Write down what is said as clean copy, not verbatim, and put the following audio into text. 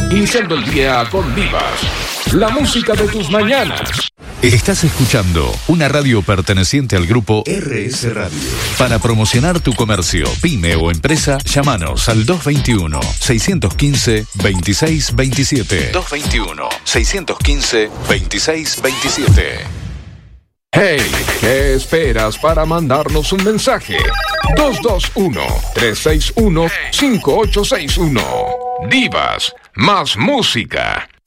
Iniciando el día con Divas, la música de tus mañanas. Estás escuchando una radio perteneciente al grupo RS Radio. Para promocionar tu comercio, pyme o empresa, llámanos al 221-615-2627. 221-615-2627. Hey, ¿qué esperas para mandarnos un mensaje? 221-361-5861. Divas, más música.